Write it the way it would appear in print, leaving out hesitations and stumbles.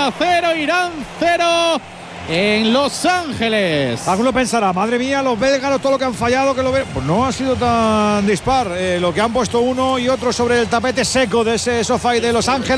Francia 0, Irán 0 en Los Ángeles. Alguno pensará, madre mía, los belgas, todo lo que han fallado, que lo ve. Pues no ha sido tan dispar. Lo que han puesto uno y otro sobre el tapete seco de ese SoFi de Los Ángeles.